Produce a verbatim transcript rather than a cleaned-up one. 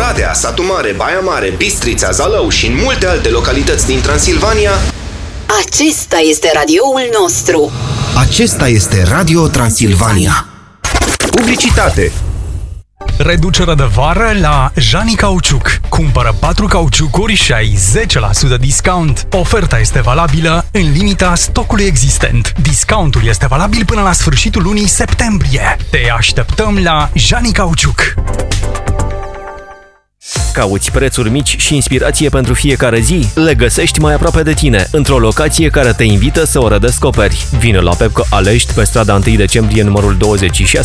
Oradea, Satu Mare, Baia Mare, Bistrița, Zalău și în multe alte localități din Transilvania. Acesta este radioul nostru. Acesta este Radio Transilvania. Publicitate. Reducere de vară la Jani Cauciuc. Cumpără patru cauciucuri și ai zece la sută discount. Oferta este valabilă în limita stocului existent. Discountul este valabil până la sfârșitul lunii septembrie. Te așteptăm la Jani Cauciuc. Cauți prețuri mici și inspirație pentru fiecare zi? Le găsești mai aproape de tine, într-o locație care te invită să o redescoperi. Vino la Pepco Alești, pe strada întâi decembrie numărul douăzeci și șase,